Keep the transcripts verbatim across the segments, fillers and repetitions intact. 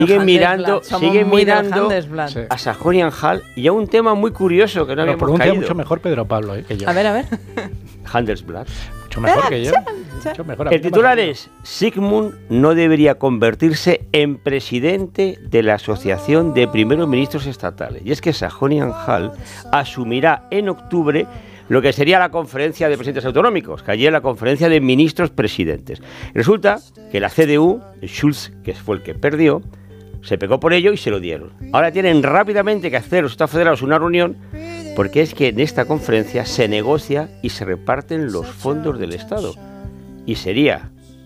siguen mirando, siguen mirando sí. a Sajonia-Anhalt y a un tema muy curioso que no Lo habíamos pronuncia caído. mucho mejor Pedro Pablo eh, que yo. A ver, a ver. Handelsblatt. Mucho mejor que yo. Mucho mejor. El titular es: Sigmund no debería convertirse en presidente de la Asociación de Primeros Ministros Estatales. Y es que Sajonia-Anhalt asumirá en octubre lo que sería la conferencia de presidentes autonómicos, que allí es la conferencia de ministros presidentes. Resulta que la C D U, Schulz, que fue el que perdió, se pegó por ello y se lo dieron. Ahora tienen rápidamente que hacer los Estados Federados una reunión, porque es que en esta conferencia se negocia y se reparten los fondos del Estado. Y sería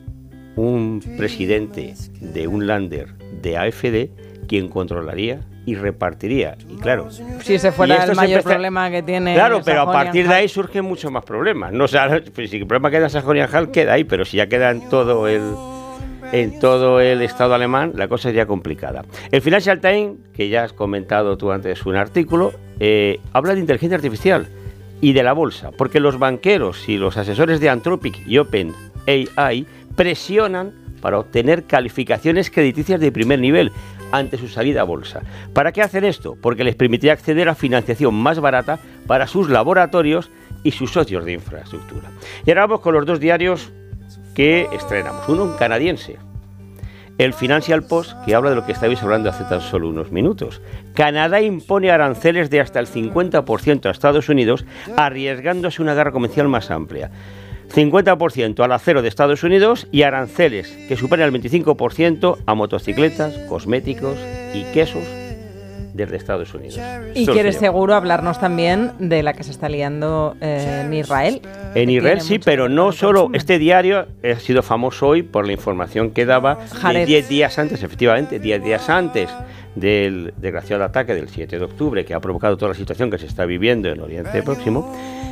un presidente de un Länder de A F D quien controlaría y repartiría. Y claro, si ese fuera el mayor empezó... problema que tiene Claro, pero a partir Sajonia-Anhalt. de ahí surgen muchos más problemas. No, o sea, pues si el problema queda en Sajonia-Anhalt, queda ahí, pero si ya queda en todo el en todo el Estado alemán, la cosa sería complicada. El Financial Times, que ya has comentado tú antes un artículo, eh, habla de inteligencia artificial y de la bolsa, porque los banqueros y los asesores de Anthropic y OpenAI presionan para obtener calificaciones crediticias de primer nivel ante su salida a bolsa. ¿Para qué hacen esto? Porque les permitiría acceder a financiación más barata para sus laboratorios y sus socios de infraestructura. Y ahora vamos con los dos diarios que estrenamos. Uno, un canadiense, el Financial Post, que habla de lo que estabais hablando hace tan solo unos minutos. Canadá impone aranceles de hasta el cincuenta por ciento a Estados Unidos, arriesgándose una guerra comercial más amplia. cincuenta por ciento al acero de Estados Unidos y aranceles que superan el veinticinco por ciento a motocicletas, cosméticos y quesos desde Estados Unidos. Y Esto quieres se llama. seguro hablarnos también de la que se está liando eh, en Israel. En Israel sí, pero no solo. consumo. Este diario ha sido famoso hoy por la información que daba Haaretz. diez días antes, efectivamente, diez días antes del desgraciado ataque del siete de octubre, que ha provocado toda la situación que se está viviendo en Oriente Próximo.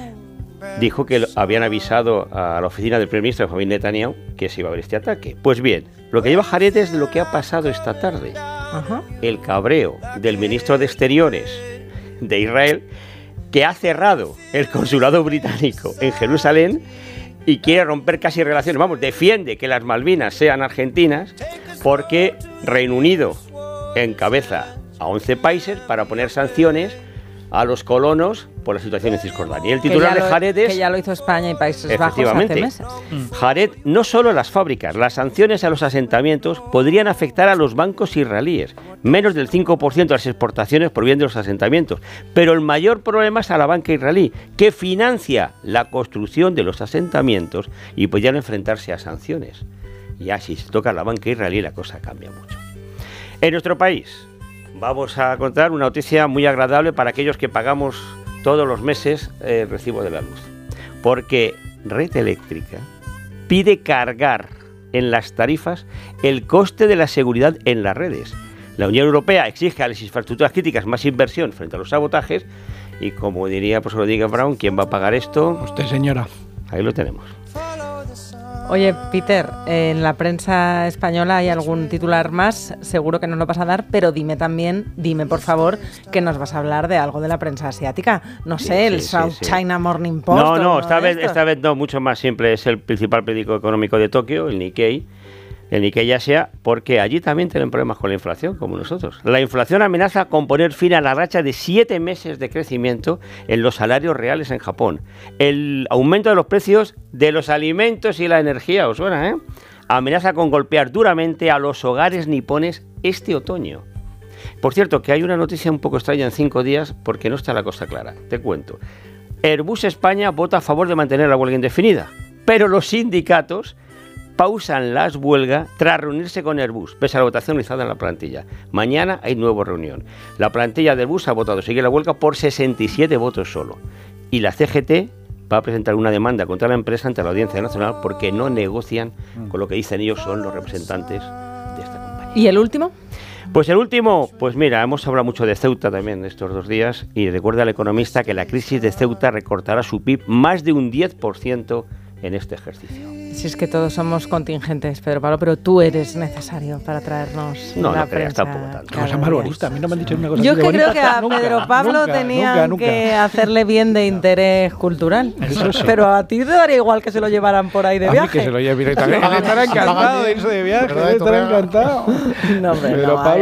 Dijo que habían avisado a la oficina del primer ministro Benjamin Netanyahu que se iba a haber este ataque. Pues bien, lo que lleva Haaretz es lo que ha pasado esta tarde. Ajá. El cabreo del ministro de Exteriores de Israel, que ha cerrado el consulado británico en Jerusalén y quiere romper casi relaciones. Vamos, defiende que las Malvinas sean argentinas porque Reino Unido encabeza a once países para poner sanciones a los colonos por la situación en Cisjordania. Y el titular que de lo, Haaretz es... que ya lo hizo España y Países Bajos hace meses. Haaretz, no solo las fábricas, las sanciones a los asentamientos podrían afectar a los bancos israelíes. Menos del cinco por ciento de las exportaciones provienen de los asentamientos. Pero el mayor problema es a la banca israelí, que financia la construcción de los asentamientos y podrían enfrentarse a sanciones. Y así se toca a la banca israelí, la cosa cambia mucho. En nuestro país vamos a contar una noticia muy agradable para aquellos que pagamos todos los meses el recibo de la luz, porque Red Eléctrica pide cargar en las tarifas el coste de la seguridad en las redes. La Unión Europea exige a las infraestructuras críticas más inversión frente a los sabotajes y, como diría pues Rodríguez Brown, ¿quién va a pagar esto? Usted, señora. Ahí lo tenemos. Oye, Peter, en la prensa española hay algún titular más, seguro que nos lo vas a dar, pero dime también, dime por favor, que nos vas a hablar de algo de la prensa asiática. No sé, Sí, el sí, South sí, sí. China Morning Post. No, no, o esta uno de vez, estos. esta vez no, mucho más simple. Es el principal periódico económico de Tokio, el Nikkei. El Nikkei Asia, porque allí también tienen problemas con la inflación, como nosotros. La inflación amenaza con poner fin a la racha de siete meses de crecimiento en los salarios reales en Japón. El aumento de los precios de los alimentos y la energía, ¿os suena, eh? Amenaza con golpear duramente a los hogares nipones este otoño. Por cierto, que hay una noticia un poco extraña en cinco días, porque no está la cosa clara. Te cuento. Airbus España vota a favor de mantener la huelga indefinida, pero los sindicatos pausan las huelgas tras reunirse con Airbus, pese a la votación realizada en la plantilla. Mañana hay nueva reunión. La plantilla de Airbus ha votado seguir la huelga por sesenta y siete votos solo. Y la C G T va a presentar una demanda contra la empresa ante la Audiencia Nacional porque no negocian con lo que dicen ellos son los representantes de esta compañía. ¿Y el último? Pues el último, pues mira, hemos hablado mucho de Ceuta también estos dos días y recuerda al economista que la crisis de Ceuta recortará su P I B más de un diez por ciento en este ejercicio. Si es que todos somos contingentes, Pedro Pablo, pero tú eres necesario para traernos no, la no creas, prensa. tampoco tanto. Cosa más bonita, a mí no me han dicho una cosa Yo así que de creo bonita. que a Nunca, Pedro Pablo nunca, tenían nunca, nunca. que hacerle bien de interés cultural. Eso sí. Pero a ti te daría igual que se lo llevaran por ahí de A mí viaje. que se lo lleve directamente. Él estará encantado de irse de viaje, él estará encantado. No, hombre, Pedro no, Pablo